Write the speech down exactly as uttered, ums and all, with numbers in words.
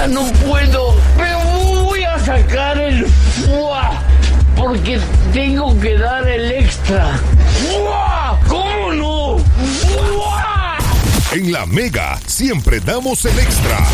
Ya no puedo, pero voy a sacar el fuá, porque tengo que dar el extra. ¡Fuá! ¿Cómo no? ¡Fuá! En La Mega siempre damos el extra.